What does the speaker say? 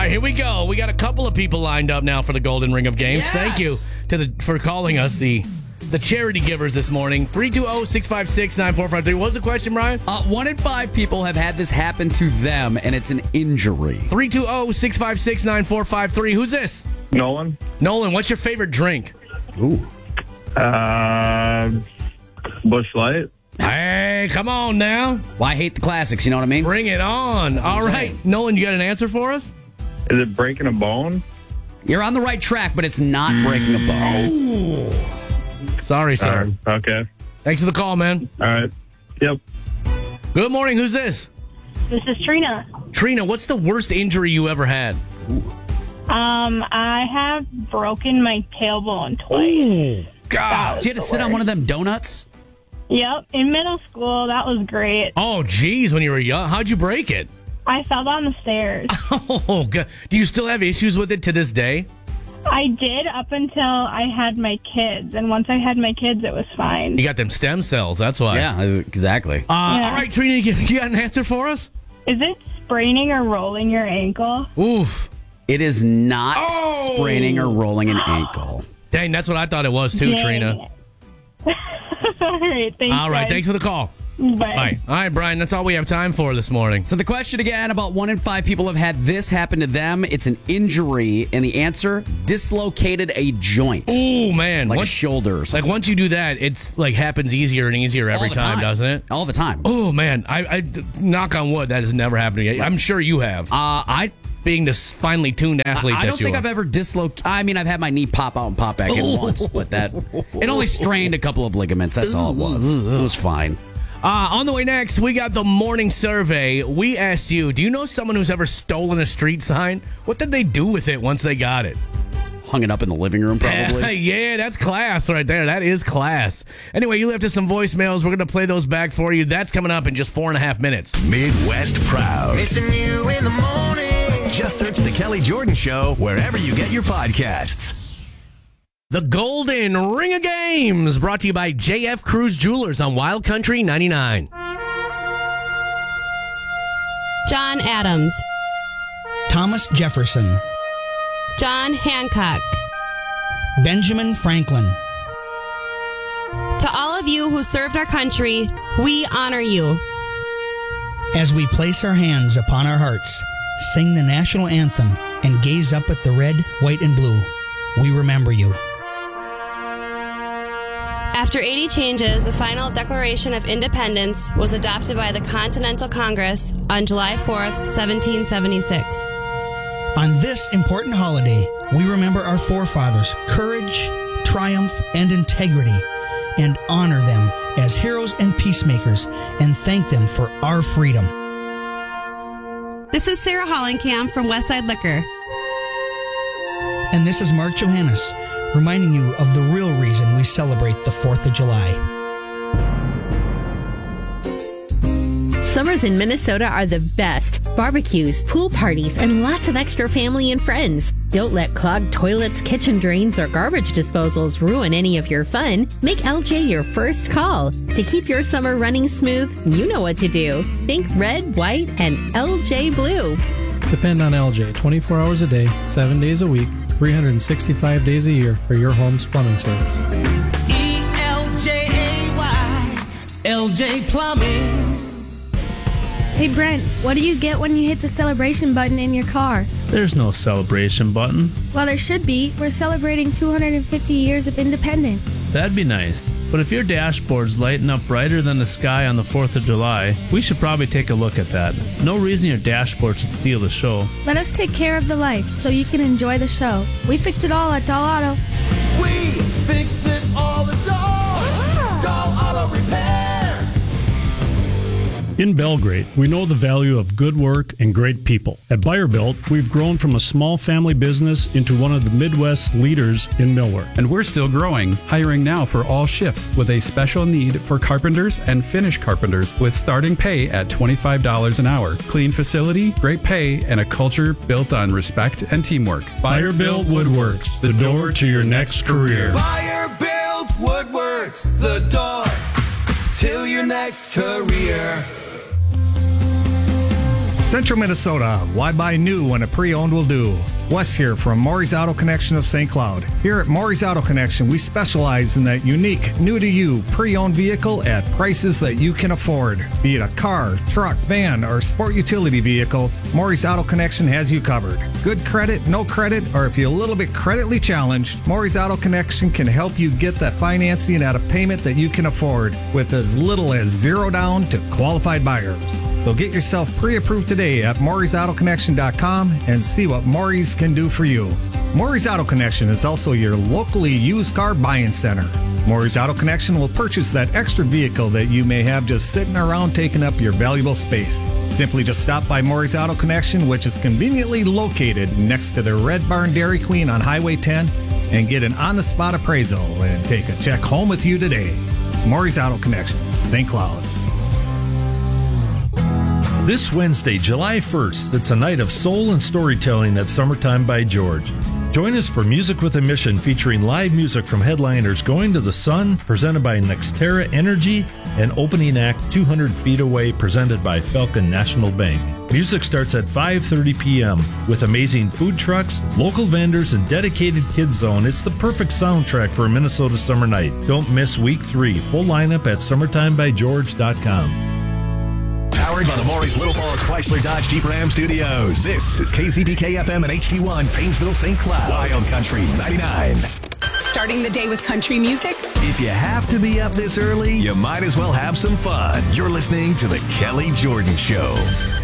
right, here we go. We got a couple of people lined up now for the Golden Ring of Games. Yes. Thank you for calling us the charity givers this morning. 320-656-9453. What was the question, Brian? 1 in 5 people have had this happen to them, and it's an injury. 320-656-9453. Who's this? Nolan. Nolan, what's your favorite drink? Ooh. Busch Light. Hey, come on now. Well, I hate the classics, you know what I mean? Bring it on. All right. Nolan, you got an answer for us? Is it breaking a bone? You're on the right track, but it's not breaking a bone. Ooh. Sorry, sir. Okay. Thanks for the call, man. All right. Yep. Good morning. Who's this? This is Trina. Trina, what's the worst injury you ever had? I have broken my tailbone twice. Oh, God. Did you have to sit on one of them donuts? Yep, in middle school. That was great. Oh, geez, when you were young. How'd you break it? I fell down the stairs. Oh, God. Do you still have issues with it to this day? I did up until I had my kids, and once I had my kids, it was fine. You got them stem cells, that's why. Yeah, exactly. All right, Trina, you got an answer for us? Is it spraining or rolling your ankle? Oof. It is not spraining or rolling an ankle. Dang, that's what I thought it was too, Dang. Trina. All right, thanks. All right, guys. thanks for the call. Bye. All right, Brian, that's all we have time for this morning. So the question again, about 1 in 5 people have had this happen to them. It's an injury, and the answer, dislocated a joint. Oh, man. Like a shoulder or something. Like, once you do that, it's like happens easier and easier every All the time, doesn't it? All the time. Oh, man. I knock on wood, that has never happened to me. I'm sure you have. Being this finely tuned athlete I don't think I've ever dislocated. I mean, I've had my knee pop out and pop back in once, but it only strained a couple of ligaments. That's all it was. It was fine. On the way next, we got the morning survey. We asked you, do you know someone who's ever stolen a street sign? What did they do with it once they got it? Hung it up in the living room, probably. Yeah, that's class right there. That is class. Anyway, you left us some voicemails. We're going to play those back for you. That's coming up in just 4.5 minutes. Midwest Proud. Missing you in the morning. Just search The Kelly Jordan Show wherever you get your podcasts. The Golden Ring of Games, brought to you by JF Cruz Jewelers on Wild Country 99. John Adams. Thomas Jefferson. John Hancock. Benjamin Franklin. To all of you who served our country, we honor you. As we place our hands upon our hearts, sing the national anthem, and gaze up at the red, white, and blue, we remember you. After 80 changes, the final Declaration of Independence was adopted by the Continental Congress on July 4th, 1776. On this important holiday, we remember our forefathers' courage, triumph, and integrity, and honor them as heroes and peacemakers, and thank them for our freedom. This is Sarah Hollenkamp from Westside Liquor. And this is Mark Johannes, reminding you of the real reason we celebrate the 4th of July. Summers in Minnesota are the best. Barbecues, pool parties, and lots of extra family and friends. Don't let clogged toilets, kitchen drains, or garbage disposals ruin any of your fun. Make LJ your first call. To keep your summer running smooth, you know what to do. Think red, white, and LJ Blue. Depend on LJ 24 hours a day, 7 days a week, 365 days a year for your home's plumbing service. ELJAY, LJ Plumbing. Hey Brent, what do you get when you hit the celebration button in your car? There's no celebration button. Well, there should be. We're celebrating 250 years of independence. That'd be nice. But if your dashboard's lighting up brighter than the sky on the 4th of July, we should probably take a look at that. No reason your dashboard should steal the show. Let us take care of the lights so you can enjoy the show. We fix it all at Doll Auto. We fix it all at Doll Auto Repair. In Belgrade, we know the value of good work and great people. At Buyer-Built, we've grown from a small family business into one of the Midwest's leaders in millwork. And we're still growing, hiring now for all shifts with a special need for carpenters and finish carpenters with starting pay at $25 an hour. Clean facility, great pay, and a culture built on respect and teamwork. Buyer-Built Woodworks, the door to your next career. Buyer-Built Woodworks, the door to your next career. Central Minnesota, why buy new when a pre-owned will do? Wes here from Maury's Auto Connection of St. Cloud. Here at Maury's Auto Connection, we specialize in that unique, new-to-you, pre-owned vehicle at prices that you can afford. Be it a car, truck, van, or sport utility vehicle, Maury's Auto Connection has you covered. Good credit, no credit, or if you're a little bit creditly challenged, Maury's Auto Connection can help you get that financing at a payment that you can afford with as little as $0 down to qualified buyers. So get yourself pre-approved today at Maury'sAutoConnection.com and see what Maury's can do for you. Maury's Auto Connection is also your locally used car buying center. Maury's Auto Connection will purchase that extra vehicle that you may have just sitting around taking up your valuable space. Simply just stop by Maury's Auto Connection, which is conveniently located next to the Red Barn Dairy Queen on Highway 10, and get an on-the-spot appraisal and take a check home with you today. Maury's Auto Connection, St. Cloud. This Wednesday, July 1st, it's a night of soul and storytelling at Summertime by George. Join us for Music with a Mission, featuring live music from headliners Going to the Sun, presented by Nextera Energy, and opening act 200 Feet Away, presented by Falcon National Bank. Music starts at 5:30 p.m. with amazing food trucks, local vendors, and dedicated kids zone. It's the perfect soundtrack for a Minnesota summer night. Don't miss week 3. Full lineup at summertimebygeorge.com. Powered by the Maury's Little Falls Chrysler Dodge Jeep Ram Studios. This is KZBK FM and HD1, Painesville, St. Cloud. Wild Country 99. Starting the day with country music? If you have to be up this early, you might as well have some fun. You're listening to The Kelly Jordan Show.